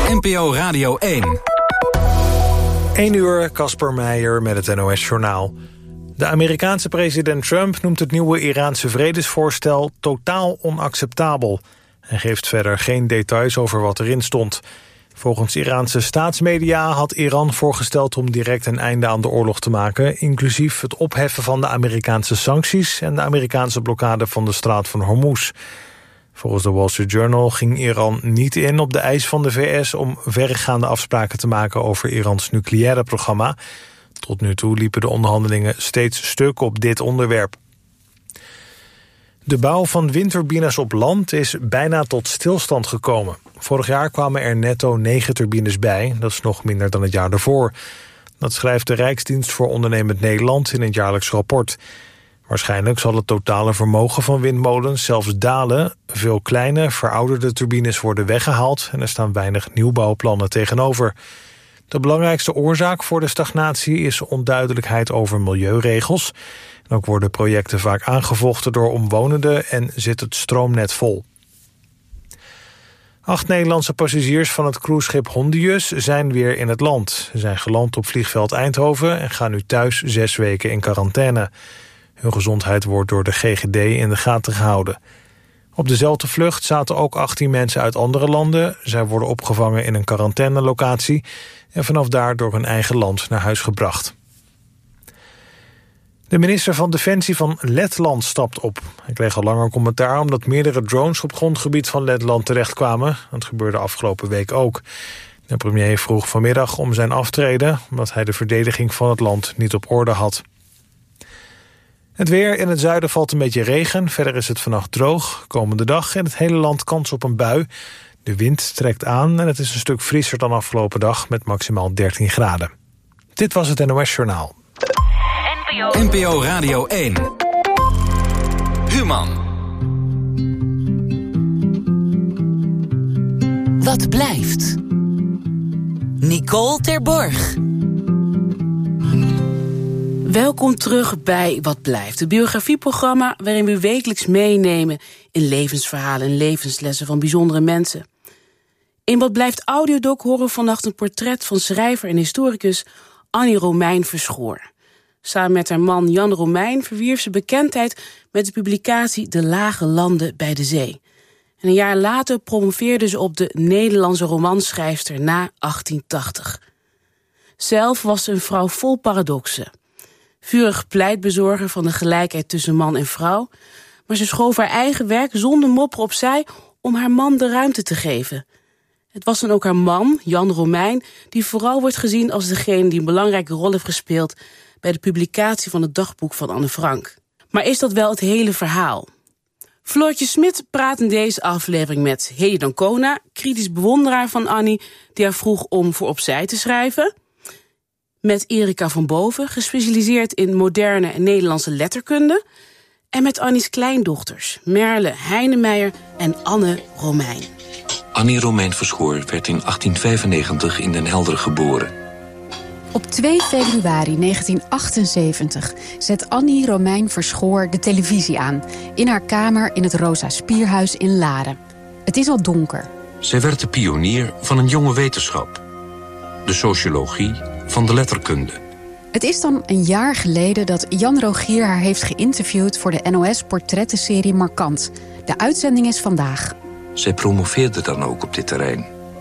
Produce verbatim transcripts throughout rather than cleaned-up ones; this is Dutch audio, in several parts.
N P O Radio één. één uur, Casper Meijer met het N O S-journaal. De Amerikaanse president Trump noemt het nieuwe Iraanse vredesvoorstel totaal onacceptabel. Hij geeft verder geen details over wat erin stond. Volgens Iraanse staatsmedia had Iran voorgesteld om direct een einde aan de oorlog te maken, inclusief het opheffen van de Amerikaanse sancties en de Amerikaanse blokkade van de straat van Hormuz. Volgens de Wall Street Journal ging Iran niet in op de eis van de V S om verregaande afspraken te maken over Irans nucleaire programma. Tot nu toe liepen de onderhandelingen steeds stuk op dit onderwerp. De bouw van windturbines op land is bijna tot stilstand gekomen. Vorig jaar kwamen er netto negen turbines bij, dat is nog minder dan het jaar daarvoor. Dat schrijft de Rijksdienst voor Ondernemend Nederland in het jaarlijks rapport. Waarschijnlijk zal het totale vermogen van windmolens zelfs dalen. Veel kleine, verouderde turbines worden weggehaald en er staan weinig nieuwbouwplannen tegenover. De belangrijkste oorzaak voor de stagnatie is onduidelijkheid over milieuregels. En ook worden projecten vaak aangevochten door omwonenden en zit het stroomnet vol. Acht Nederlandse passagiers van het cruiseschip Hondius zijn weer in het land. Ze zijn geland op vliegveld Eindhoven en gaan nu thuis zes weken in quarantaine. Hun gezondheid wordt door de G G D in de gaten gehouden. Op dezelfde vlucht zaten ook achttien mensen uit andere landen. Zij worden opgevangen in een quarantainelocatie en vanaf daar door hun eigen land naar huis gebracht. De minister van Defensie van Letland stapt op. Hij kreeg al langer commentaar omdat meerdere drones op grondgebied van Letland terechtkwamen. Dat gebeurde afgelopen week ook. De premier vroeg vanmiddag om zijn aftreden omdat hij de verdediging van het land niet op orde had. Het weer: in het zuiden valt een beetje regen. Verder is het vannacht droog. Komende dag in het hele land kans op een bui. De wind trekt aan en het is een stuk frisser dan afgelopen dag met maximaal dertien graden. Dit was het N O S-journaal. N P O Radio één. Human. Wat blijft? Nicole Terborg. Welkom terug bij Wat Blijft, het biografieprogramma waarin we wekelijks meenemen in levensverhalen en levenslessen van bijzondere mensen. In Wat Blijft Audiodoc horen we vannacht een portret van schrijver en historicus Annie Romein Verschoor. Samen met haar man Jan Romein verwierf ze bekendheid met de publicatie De Lage Landen bij de Zee. En een jaar later promoveerde ze op de Nederlandse romanschrijfster na achttien tachtig. Zelf was ze een vrouw vol paradoxen. Vurig pleitbezorger van de gelijkheid tussen man en vrouw, maar ze schoof haar eigen werk zonder mopperen opzij om haar man de ruimte te geven. Het was dan ook haar man, Jan Romein, die vooral wordt gezien als degene die een belangrijke rol heeft gespeeld bij de publicatie van het dagboek van Anne Frank. Maar is dat wel het hele verhaal? Floortje Smit praat in deze aflevering met Hedy d'Ancona, kritisch bewonderaar van Annie, die haar vroeg om voor opzij te schrijven. Met Erika van Boven, gespecialiseerd in moderne en Nederlandse letterkunde. En met Annie's kleindochters, Merle Heinemeijer en Anne Romein. Annie Romein Verschoor werd in achttien vijfennegentig in Den Helder geboren. Op twee februari negentien achtenzeventig zet Annie Romein Verschoor de televisie aan in haar kamer in het Rosa Spierhuis in Laren. Het is al donker. Zij werd de pionier van een jonge wetenschap. De sociologie van de letterkunde. Het is dan een jaar geleden dat Jan Rogier haar heeft geïnterviewd voor de N O S-portrettenserie Markant. De uitzending is vandaag. Zij promoveerde dan ook op dit terrein.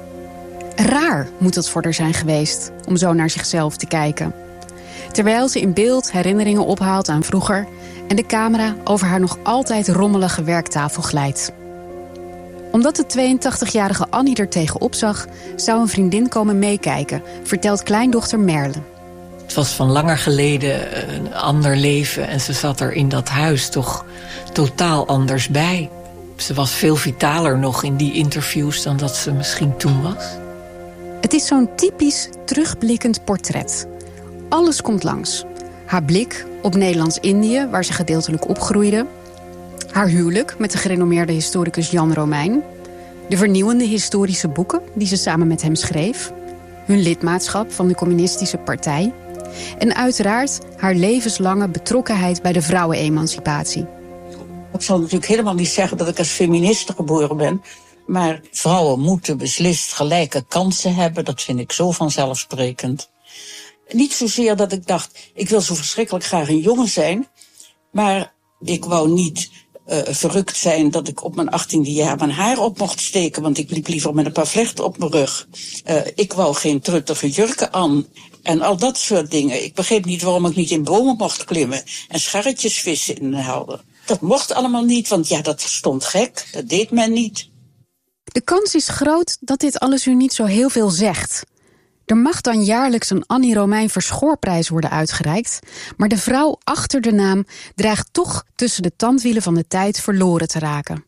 Raar moet het voor haar zijn geweest om zo naar zichzelf te kijken. Terwijl ze in beeld herinneringen ophaalt aan vroeger en de camera over haar nog altijd rommelige werktafel glijdt. Omdat de tweeëntachtigjarige Annie er tegenop zag, zou een vriendin komen meekijken, vertelt kleindochter Merle. Het was van langer geleden een ander leven en ze zat er in dat huis toch totaal anders bij. Ze was veel vitaler nog in die interviews dan dat ze misschien toen was. Het is zo'n typisch terugblikkend portret. Alles komt langs. Haar blik op Nederlands-Indië, waar ze gedeeltelijk opgroeide. Haar huwelijk met de gerenommeerde historicus Jan Romein. De vernieuwende historische boeken die ze samen met hem schreef. Hun lidmaatschap van de Communistische Partij. En uiteraard haar levenslange betrokkenheid bij de vrouwenemancipatie. Ik zal natuurlijk helemaal niet zeggen dat ik als feministe geboren ben. Maar vrouwen moeten beslist gelijke kansen hebben. Dat vind ik zo vanzelfsprekend. Niet zozeer dat ik dacht, ik wil zo verschrikkelijk graag een jongen zijn. Maar ik wou niet uh, verrukt zijn dat ik op mijn achttiende jaar mijn haar op mocht steken. Want ik liep liever met een paar vlechten op mijn rug. Uh, ik wou geen truttige jurken aan. En al dat soort dingen. Ik begreep niet waarom ik niet in bomen mocht klimmen. En scharretjes vissen inhouden. Dat mocht allemaal niet, want ja, dat stond gek. Dat deed men niet. De kans is groot dat dit alles u niet zo heel veel zegt. Er mag dan jaarlijks een Annie Romein Verschoorprijs worden uitgereikt, maar de vrouw achter de naam dreigt toch tussen de tandwielen van de tijd verloren te raken.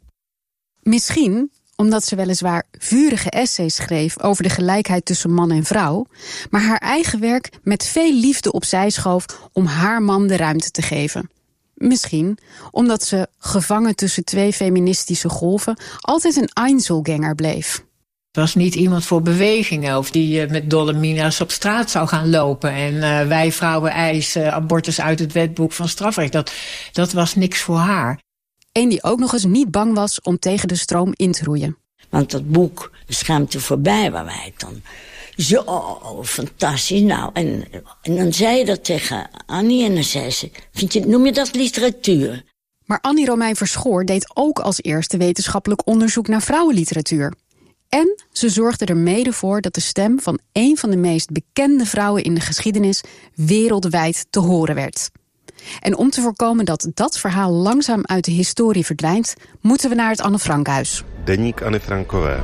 Misschien omdat ze weliswaar vurige essays schreef over de gelijkheid tussen man en vrouw, maar haar eigen werk met veel liefde opzij schoof om haar man de ruimte te geven. Misschien omdat ze, gevangen tussen twee feministische golven, altijd een Einzelgänger bleef. Het was niet iemand voor bewegingen of die uh, met dolle mina's op straat zou gaan lopen. En uh, wij vrouwen eisen abortus uit het wetboek van strafrecht. Dat, dat was niks voor haar. Eén die ook nog eens niet bang was om tegen de stroom in te roeien. Want dat boek, De Schaamte voorbij, waar wij dan zo oh, fantastisch. Nou, en, en dan zei je dat tegen Annie en dan zei ze, vind je, noem je dat literatuur? Maar Annie Romein Verschoor deed ook als eerste wetenschappelijk onderzoek naar vrouwenliteratuur. En ze zorgde er mede voor dat de stem van een van de meest bekende vrouwen in de geschiedenis wereldwijd te horen werd. En om te voorkomen dat dat verhaal langzaam uit de historie verdwijnt, moeten we naar het Anne Frankhuis. Deník Anny Frankové.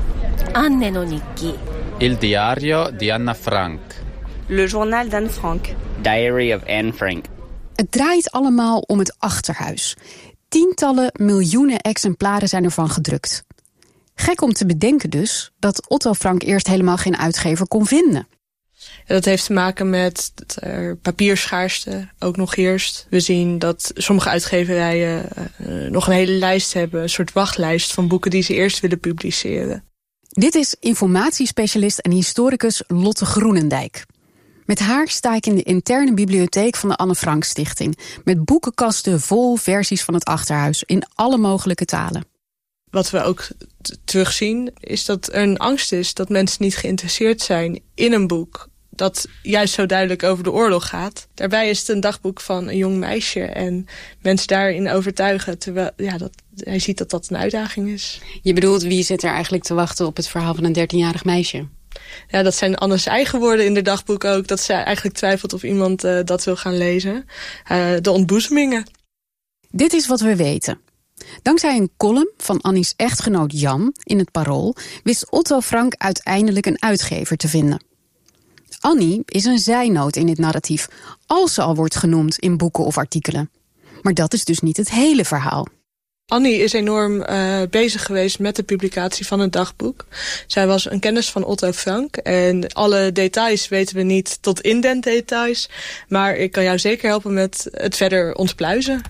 Anne no Nikki. Il diario di Anna Frank. Le journal d'Anne Frank. Diary of Anne Frank. Het draait allemaal om het achterhuis. Tientallen miljoenen exemplaren zijn ervan gedrukt. Gek om te bedenken dus dat Otto Frank eerst helemaal geen uitgever kon vinden. Dat heeft te maken met dat er papierschaarste ook nog heerst. We zien dat sommige uitgeverijen uh, nog een hele lijst hebben, een soort wachtlijst van boeken die ze eerst willen publiceren. Dit is informatiespecialist en historicus Lotte Groenendijk. Met haar sta ik in de interne bibliotheek van de Anne Frank Stichting, met boekenkasten vol versies van het achterhuis in alle mogelijke talen. Wat we ook t- terugzien is dat er een angst is dat mensen niet geïnteresseerd zijn in een boek dat juist zo duidelijk over de oorlog gaat. Daarbij is het een dagboek van een jong meisje en mensen daarin overtuigen, terwijl ja, dat, hij ziet dat dat een uitdaging is. Je bedoelt, wie zit er eigenlijk te wachten op het verhaal van een dertienjarig meisje? Ja, dat zijn Anne's eigen woorden in de dagboek ook, dat zij eigenlijk twijfelt of iemand uh, dat wil gaan lezen. Uh, de ontboezemingen. Dit is wat we weten. Dankzij een column van Annie's echtgenoot Jan in het Parool wist Otto Frank uiteindelijk een uitgever te vinden. Annie is een zijnoot in dit narratief, als ze al wordt genoemd in boeken of artikelen. Maar dat is dus niet het hele verhaal. Annie is enorm uh, bezig geweest met de publicatie van het dagboek. Zij was een kennis van Otto Frank en alle details weten we niet tot in den details. Maar ik kan jou zeker helpen met het verder ontpluizen.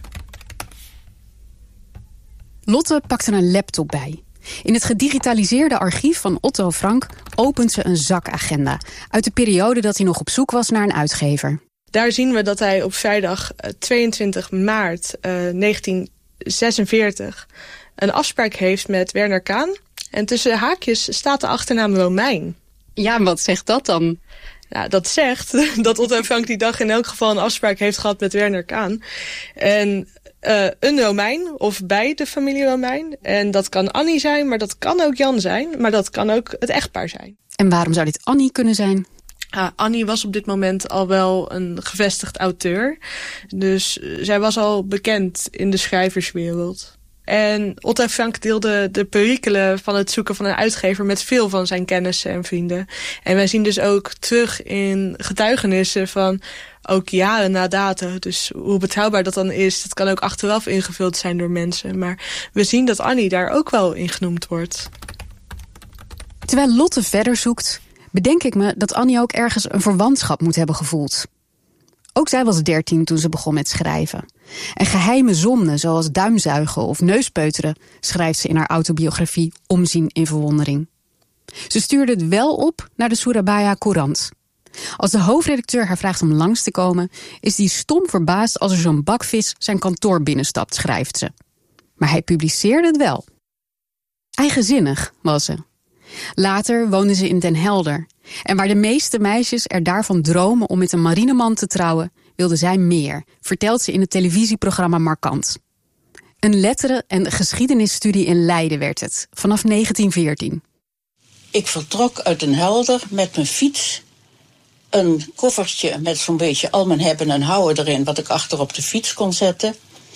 Lotte pakt er een laptop bij. In het gedigitaliseerde archief van Otto Frank opent ze een zakagenda uit de periode dat hij nog op zoek was naar een uitgever. Daar zien we dat hij op vrijdag tweeëntwintig maart uh, negentien zesenveertig een afspraak heeft met Werner Kahn. En tussen haakjes staat de achternaam Romein. Ja, en wat zegt dat dan? Nou, dat zegt dat Otto Frank die dag in elk geval een afspraak heeft gehad met Werner Kahn. En uh, een Romein, of bij de familie Romein. En dat kan Annie zijn, maar dat kan ook Jan zijn. Maar dat kan ook het echtpaar zijn. En waarom zou dit Annie kunnen zijn? Uh, Annie was op dit moment al wel een gevestigd auteur. Dus uh, zij was al bekend in de schrijverswereld. En Otto Frank deelde de perikelen van het zoeken van een uitgever met veel van zijn kennissen en vrienden. En wij zien dus ook terug in getuigenissen van ook jaren na dato. Dus hoe betrouwbaar dat dan is, dat kan ook achteraf ingevuld zijn door mensen. Maar we zien dat Annie daar ook wel in genoemd wordt. Terwijl Lotte verder zoekt, bedenk ik me dat Annie ook ergens een verwantschap moet hebben gevoeld. Ook zij was dertien toen ze begon met schrijven. En geheime zonden, zoals duimzuigen of neuspeuteren, schrijft ze in haar autobiografie Omzien in verwondering. Ze stuurde het wel op naar de Surabaya Courant. Als de hoofdredacteur haar vraagt om langs te komen, is die stom verbaasd als er zo'n bakvis zijn kantoor binnenstapt, schrijft ze. Maar hij publiceerde het wel. Eigenzinnig was ze. Later woonde ze in Den Helder. En waar de meeste meisjes er daarvan dromen om met een marineman te trouwen, wilde zij meer, vertelt ze in het televisieprogramma Markant. Een letteren- en geschiedenisstudie in Leiden werd het, vanaf negentien veertien. Ik vertrok uit Den Helder met mijn fiets. Een koffertje met zo'n beetje al mijn hebben en houden erin, wat ik achter op de fiets kon zetten.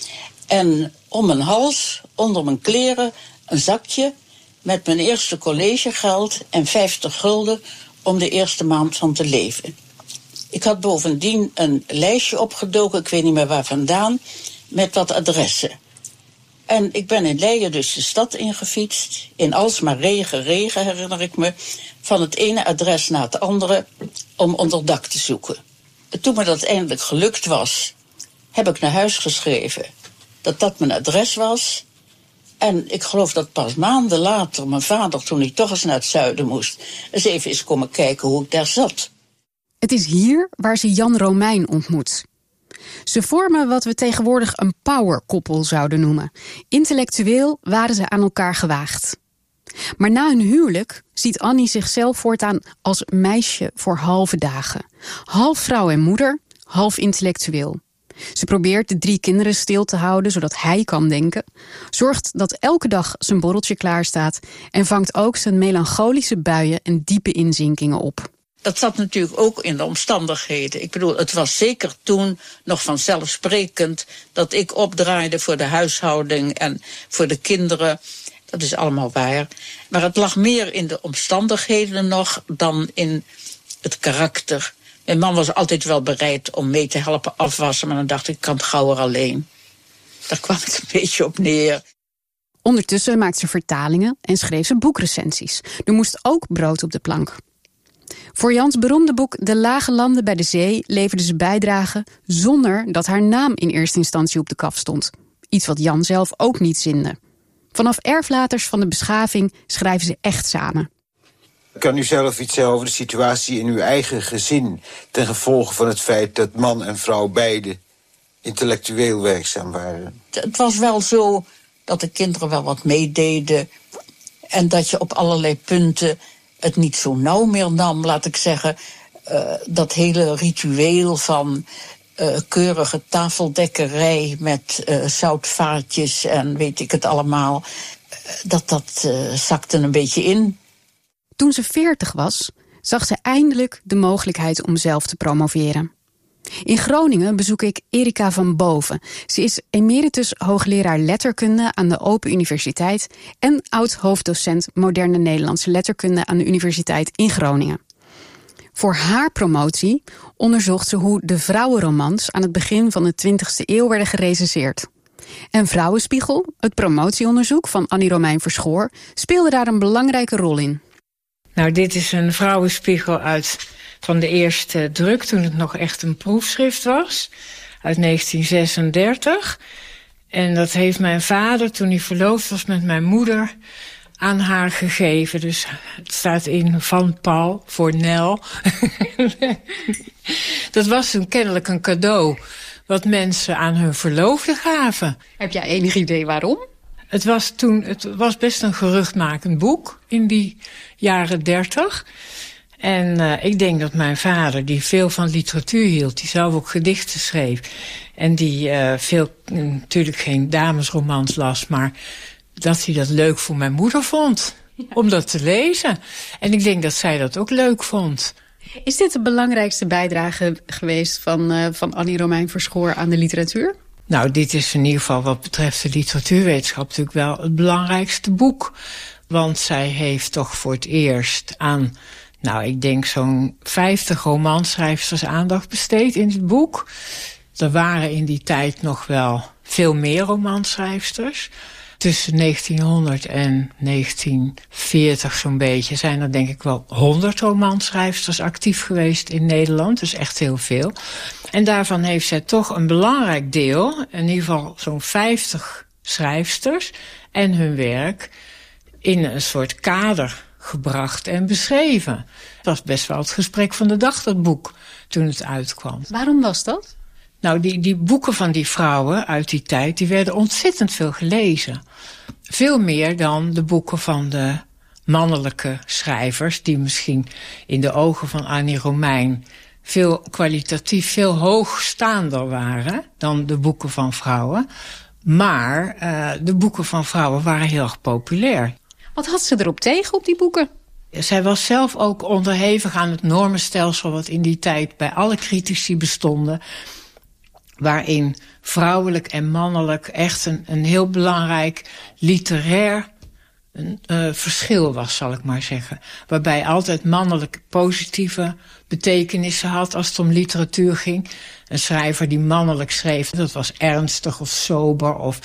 En om mijn hals, onder mijn kleren, een zakje met mijn eerste collegegeld en vijftig gulden om de eerste maand van te leven. Ik had bovendien een lijstje opgedoken, ik weet niet meer waar vandaan, met wat adressen. En ik ben in Leiden dus de stad ingefietst. In alsmaar regen, regen herinner ik me. Van het ene adres naar het andere om onderdak te zoeken. Toen me dat eindelijk gelukt was, heb ik naar huis geschreven dat dat mijn adres was. En ik geloof dat pas maanden later mijn vader, toen hij toch eens naar het zuiden moest, eens even is komen kijken hoe ik daar zat. Het is hier waar ze Jan Romein ontmoet. Ze vormen wat we tegenwoordig een powerkoppel zouden noemen. Intellectueel waren ze aan elkaar gewaagd. Maar na hun huwelijk ziet Annie zichzelf voortaan als meisje voor halve dagen. Half vrouw en moeder, half intellectueel. Ze probeert de drie kinderen stil te houden, zodat hij kan denken. Zorgt dat elke dag zijn borreltje klaar staat. En vangt ook zijn melancholische buien en diepe inzinkingen op. Dat zat natuurlijk ook in de omstandigheden. Ik bedoel, het was zeker toen nog vanzelfsprekend dat ik opdraaide voor de huishouding en voor de kinderen. Dat is allemaal waar. Maar het lag meer in de omstandigheden nog dan in het karakter. Mijn man was altijd wel bereid om mee te helpen afwassen, maar dan dacht ik, ik kan het gauwer alleen. Daar kwam het een beetje op neer. Ondertussen maakt ze vertalingen en schreef ze boekrecensies. Er moest ook brood op de plank. Voor Jans beroemde boek De Lage Landen bij de Zee leverde ze bijdragen zonder dat haar naam in eerste instantie op de kaf stond. Iets wat Jan zelf ook niet zinde. Vanaf erflaters van de beschaving schrijven ze echt samen. Kan u zelf iets zeggen over de situatie in uw eigen gezin ten gevolge van het feit dat man en vrouw beide intellectueel werkzaam waren? Het was wel zo dat de kinderen wel wat meededen en dat je op allerlei punten het niet zo nauw meer nam, laat ik zeggen. Uh, dat hele ritueel van uh, keurige tafeldekkerij met uh, zoutvaatjes en weet ik het allemaal, uh, dat dat uh, zakte een beetje in. Toen ze veertig was, zag ze eindelijk de mogelijkheid om zelf te promoveren. In Groningen bezoek ik Erika van Boven. Ze is emeritus hoogleraar letterkunde aan de Open Universiteit en oud-hoofddocent moderne Nederlandse letterkunde aan de Universiteit in Groningen. Voor haar promotie onderzocht ze hoe de vrouwenromans aan het begin van de twintigste eeuw werden gerecenseerd. En Vrouwenspiegel, het promotieonderzoek van Annie Romein Verschoor, speelde daar een belangrijke rol in. Nou, dit is een Vrouwenspiegel uit van de eerste druk, toen het nog echt een proefschrift was, uit negentien zesendertig. En dat heeft mijn vader, toen hij verloofd was met mijn moeder, aan haar gegeven. Dus het staat in van Paul voor Nel. Dat was een, kennelijk een cadeau wat mensen aan hun verloofde gaven. Heb jij enig idee waarom? Het was toen, het was best een geruchtmakend boek in die jaren dertig. En uh, ik denk dat mijn vader, die veel van literatuur hield, die zelf ook gedichten schreef, en die uh, veel, natuurlijk geen damesromans las, maar dat hij dat leuk voor mijn moeder vond, ja, om dat te lezen. En ik denk dat zij dat ook leuk vond. Is dit de belangrijkste bijdrage geweest van, uh, van Annie Romein Verschoor aan de literatuur? Nou, dit is in ieder geval wat betreft de literatuurwetenschap natuurlijk wel het belangrijkste boek. Want zij heeft toch voor het eerst aan, nou, ik denk zo'n vijftig romanschrijvers aandacht besteed in het boek. Er waren in die tijd nog wel veel meer romanschrijvers. Tussen negentienhonderd en negentien veertig zo'n beetje zijn er denk ik wel honderd romanschrijvers actief geweest in Nederland. Dus echt heel veel. En daarvan heeft zij toch een belangrijk deel, in ieder geval zo'n vijftig schrijfsters en hun werk in een soort kader gebracht en beschreven. Dat was best wel het gesprek van de dag, dat boek, toen het uitkwam. Waarom was dat? Nou, die, die boeken van die vrouwen uit die tijd, die werden ontzettend veel gelezen. Veel meer dan de boeken van de mannelijke schrijvers, die misschien in de ogen van Annie Romein veel kwalitatief veel hoogstaander waren dan de boeken van vrouwen. Maar uh, de boeken van vrouwen waren heel erg populair. Wat had ze erop tegen op die boeken? Zij was zelf ook onderhevig aan het normenstelsel wat in die tijd bij alle critici bestonden, waarin vrouwelijk en mannelijk echt een, een heel belangrijk literair een, uh, verschil was, zal ik maar zeggen. Waarbij altijd mannelijk positieve betekenissen had als het om literatuur ging. Een schrijver die mannelijk schreef, dat was ernstig of sober of,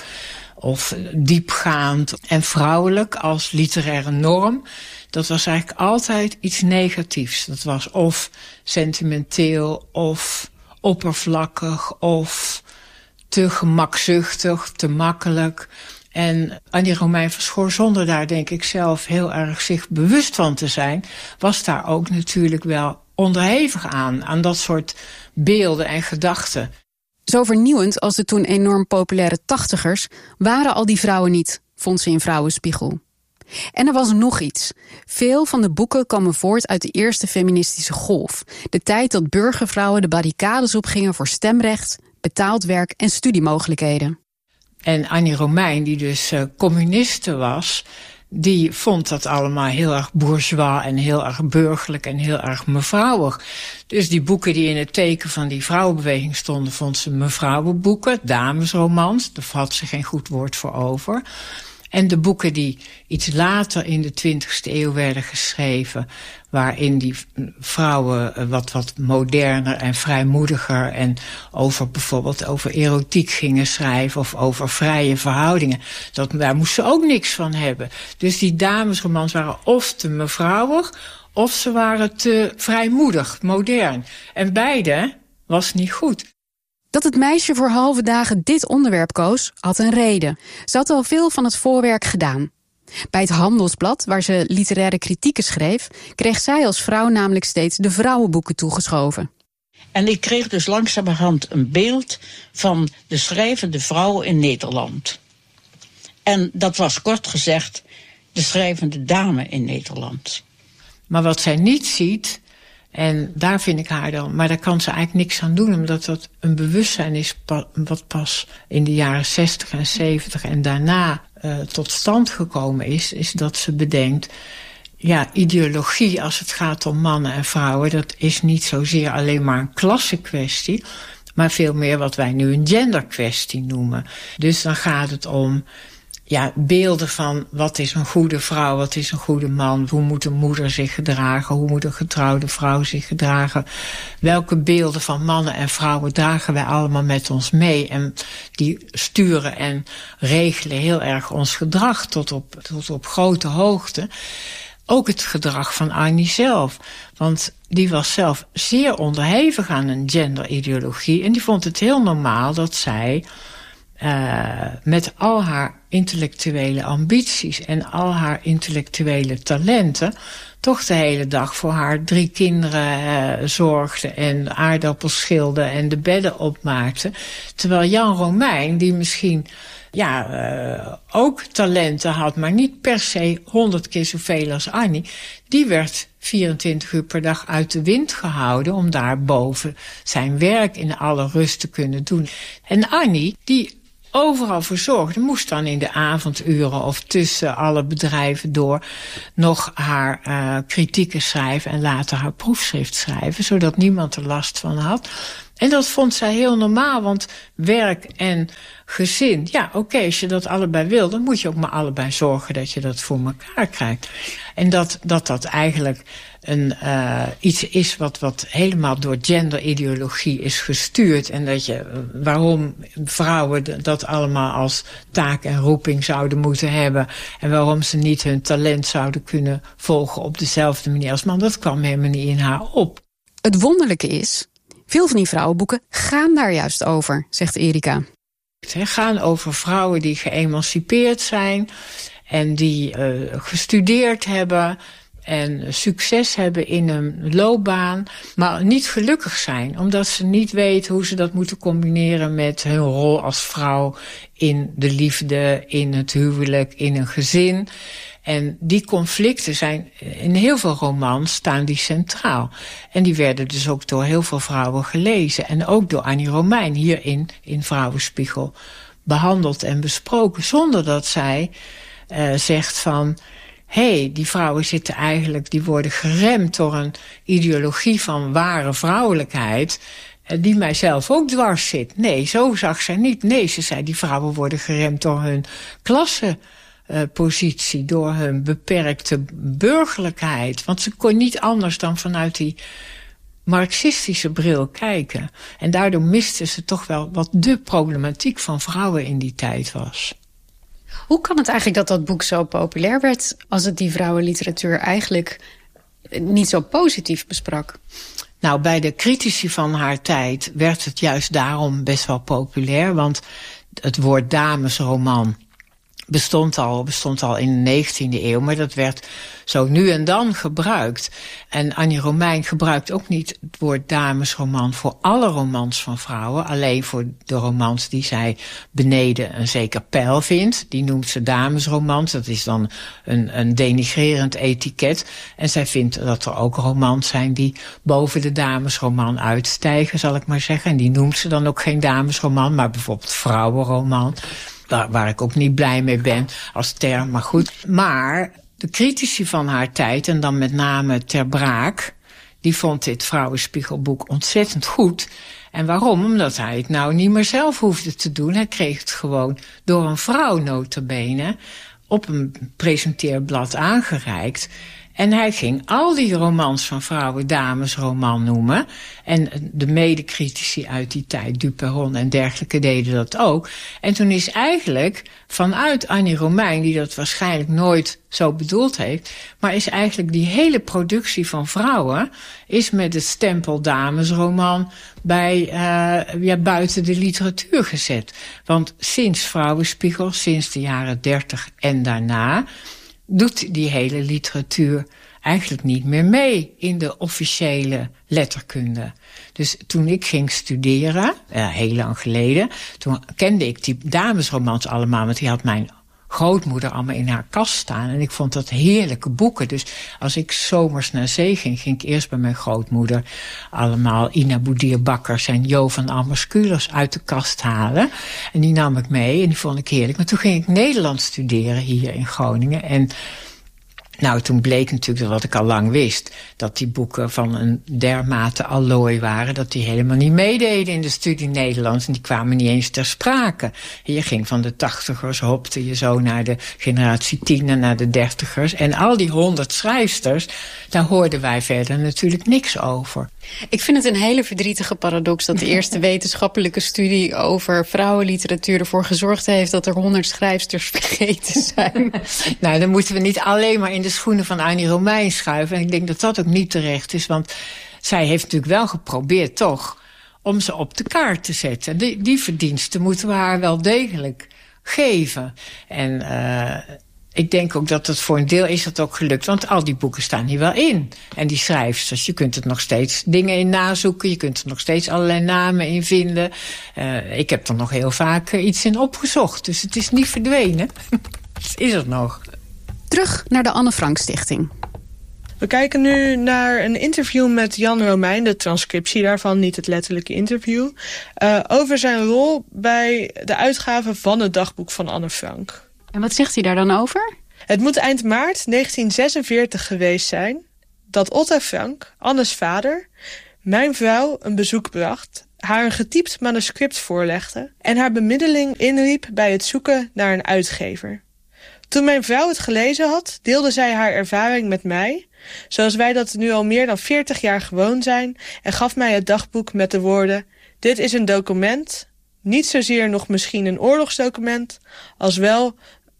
of diepgaand. En vrouwelijk als literaire norm, dat was eigenlijk altijd iets negatiefs. Dat was of sentimenteel of oppervlakkig of te gemakzuchtig, te makkelijk. En Annie Romein Verschoor, zonder daar denk ik zelf heel erg zich bewust van te zijn, was daar ook natuurlijk wel onderhevig aan, aan dat soort beelden en gedachten. Zo vernieuwend als de toen enorm populaire tachtigers waren al die vrouwen niet, vond ze in Vrouwenspiegel. En er was nog iets. Veel van de boeken komen voort uit de eerste feministische golf. De tijd dat burgervrouwen de barricades opgingen voor stemrecht, betaald werk en studiemogelijkheden. En Annie Romein, die dus uh, communiste was, die vond dat allemaal heel erg bourgeois en heel erg burgerlijk en heel erg mevrouwig. Dus die boeken die in het teken van die vrouwenbeweging stonden, vond ze mevrouwenboeken, damesromans, daar had ze geen goed woord voor over. En de boeken die iets later in de twintigste eeuw werden geschreven, waarin die vrouwen wat, wat moderner en vrijmoediger en over bijvoorbeeld over erotiek gingen schrijven of over vrije verhoudingen, dat, daar moest ze ook niks van hebben. Dus die damesromans waren of te mevrouwig of ze waren te vrijmoedig, modern. En beide was niet goed. Dat het meisje voor halve dagen dit onderwerp koos, had een reden. Ze had al veel van het voorwerk gedaan. Bij het Handelsblad, waar ze literaire kritieken schreef, kreeg zij als vrouw namelijk steeds de vrouwenboeken toegeschoven. En ik kreeg dus langzamerhand een beeld van de schrijvende vrouw in Nederland. En dat was kort gezegd de schrijvende dame in Nederland. Maar wat zij niet ziet, en daar vind ik haar dan, maar daar kan ze eigenlijk niks aan doen, omdat dat een bewustzijn is wat pas in de jaren zestig en zeventig en daarna uh, tot stand gekomen is, is dat ze bedenkt, ja, ideologie als het gaat om mannen en vrouwen, dat is niet zozeer alleen maar een klassenkwestie, maar veel meer wat wij nu een genderkwestie noemen. Dus dan gaat het om ja, beelden van wat is een goede vrouw, wat is een goede man, hoe moet een moeder zich gedragen, hoe moet een getrouwde vrouw zich gedragen. Welke beelden van mannen en vrouwen dragen wij allemaal met ons mee en die sturen en regelen heel erg ons gedrag tot op, tot op grote hoogte. Ook het gedrag van Annie zelf, want die was zelf zeer onderhevig aan een genderideologie en die vond het heel normaal dat zij Uh, met al haar intellectuele ambities en al haar intellectuele talenten toch de hele dag voor haar drie kinderen uh, zorgde en aardappels schilde en de bedden opmaakte. Terwijl Jan Romein, die misschien ja, uh, ook talenten had, maar niet per se honderd keer zoveel als Annie, die werd vierentwintig uur per dag uit de wind gehouden om daarboven zijn werk in alle rust te kunnen doen. En Annie, die overal voor zorgde, moest dan in de avonduren of tussen alle bedrijven door nog haar uh, kritieken schrijven en later haar proefschrift schrijven, zodat niemand er last van had. En dat vond zij heel normaal, want werk en gezin, ja oké, okay, als je dat allebei wil, dan moet je ook maar allebei zorgen dat je dat voor elkaar krijgt. En dat dat, dat eigenlijk een, uh, iets is wat, wat helemaal door genderideologie is gestuurd. En dat je, waarom vrouwen dat allemaal als taak en roeping zouden moeten hebben. En waarom ze niet hun talent zouden kunnen volgen op dezelfde manier als man. Dat kwam helemaal niet in haar op. Het wonderlijke is, veel van die vrouwenboeken gaan daar juist over, zegt Erika. Ze gaan over vrouwen die geëmancipeerd zijn en die uh, gestudeerd hebben en succes hebben in hun loopbaan, maar niet gelukkig zijn, omdat ze niet weten hoe ze dat moeten combineren met hun rol als vrouw in de liefde, in het huwelijk, in een gezin. En die conflicten zijn in heel veel romans staan die centraal. En die werden dus ook door heel veel vrouwen gelezen. En ook door Annie Romein hierin in Vrouwenspiegel behandeld en besproken. Zonder dat zij uh, zegt van, hé, hey, die vrouwen zitten eigenlijk, die worden geremd door een ideologie van ware vrouwelijkheid, die mijzelf ook dwars zit. Nee, zo zag zij niet. Nee, ze zei, die vrouwen worden geremd door hun klassenpositie, uh, door hun beperkte burgerlijkheid. Want ze kon niet anders dan vanuit die marxistische bril kijken. En daardoor miste ze toch wel wat de problematiek van vrouwen in die tijd was. Hoe kan het eigenlijk dat dat boek zo populair werd, als het die vrouwenliteratuur eigenlijk niet zo positief besprak? Nou, bij de critici van haar tijd werd het juist daarom best wel populair, want het woord damesroman bestond al, bestond al in de negentiende eeuw, maar dat werd zo nu en dan gebruikt. En Annie Romein gebruikt ook niet het woord damesroman voor alle romans van vrouwen, alleen voor de romans die zij beneden een zeker peil vindt. Die noemt ze damesromans, dat is dan een, een denigrerend etiket. En zij vindt dat er ook romans zijn die boven de damesroman uitstijgen, zal ik maar zeggen. En die noemt ze dan ook geen damesroman, maar bijvoorbeeld vrouwenroman, waar ik ook niet blij mee ben als term, maar goed. Maar de critici van haar tijd, en dan met name Ter Braak, die vond dit Vrouwenspiegelboek ontzettend goed. En waarom? Omdat hij het nou niet meer zelf hoefde te doen. Hij kreeg het gewoon door een vrouw nota bene op een presenteerblad aangereikt. En hij ging al die romans van vrouwen damesroman noemen. En de medecritici uit die tijd, Duperron en dergelijke, deden dat ook. En toen is eigenlijk vanuit Annie Romein, die dat waarschijnlijk nooit zo bedoeld heeft, maar is eigenlijk die hele productie van vrouwen is met het stempel damesroman bij uh, ja, buiten de literatuur gezet. Want sinds Vrouwenspiegel, sinds de jaren dertig en daarna, doet die hele literatuur eigenlijk niet meer mee in de officiële letterkunde. Dus toen ik ging studeren, uh, heel lang geleden, toen kende ik die damesromans allemaal, want die had mijn grootmoeder allemaal in haar kast staan. En ik vond dat heerlijke boeken. Dus als ik zomers naar zee ging, ging ik eerst bij mijn grootmoeder allemaal Ina Boudierbakkers en Jo van Amerskulers uit de kast halen. En die nam ik mee en die vond ik heerlijk. Maar toen ging ik Nederlands studeren hier in Groningen. En nou, toen bleek natuurlijk, wat ik al lang wist, dat die boeken van een dermate allooi waren, dat die helemaal niet meededen in de studie Nederlands. En die kwamen niet eens ter sprake. En je ging van de tachtigers, hopte je zo naar de generatie tien en naar de dertigers. En al die honderd schrijfsters, daar hoorden wij verder natuurlijk niks over. Ik vind het een hele verdrietige paradox dat de eerste wetenschappelijke studie over vrouwenliteratuur ervoor gezorgd heeft dat er honderd schrijfsters vergeten zijn. Nou, dan moeten we niet alleen maar in de schoenen van Annie Romein schuiven. En ik denk dat dat ook niet terecht is, want zij heeft natuurlijk wel geprobeerd toch om ze op de kaart te zetten. Die, die verdiensten moeten we haar wel degelijk geven. En uh, ik denk ook dat het voor een deel is dat ook gelukt, want al die boeken staan hier wel in. En die schrijfsters, je kunt er nog steeds dingen in nazoeken, je kunt er nog steeds allerlei namen in vinden. Uh, ik heb er nog heel vaak uh, iets in opgezocht, dus het is niet verdwenen. Het is er nog. Terug naar de Anne Frank Stichting. We kijken nu naar een interview met Jan Romein, de transcriptie daarvan, niet het letterlijke interview, uh, over zijn rol bij de uitgave van het dagboek van Anne Frank. En wat zegt hij daar dan over? Het moet eind maart negentien zesenveertig geweest zijn dat Otto Frank, Annes vader, mijn vrouw een bezoek bracht, haar een getypt manuscript voorlegde en haar bemiddeling inriep bij het zoeken naar een uitgever. Toen mijn vrouw het gelezen had, deelde zij haar ervaring met mij, zoals wij dat nu al meer dan veertig jaar gewoon zijn, en gaf mij het dagboek met de woorden: dit is een document, niet zozeer nog misschien een oorlogsdocument, als wel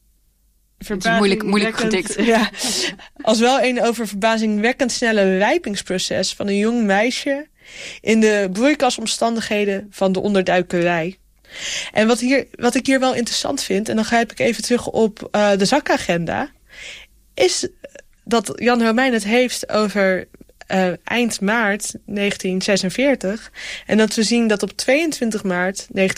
Het is moeilijk, moeilijk gedikt. Ja, als wel een over verbazingwekkend snelle rijpingsproces van een jong meisje in de broeikasomstandigheden van de onderduikerij. En wat, hier, wat ik hier wel interessant vind, en dan grijp ik even terug op uh, de zakagenda, is dat Jan Romein het heeft over uh, eind maart negentien zesenveertig. En dat we zien dat op tweeëntwintig maart negentien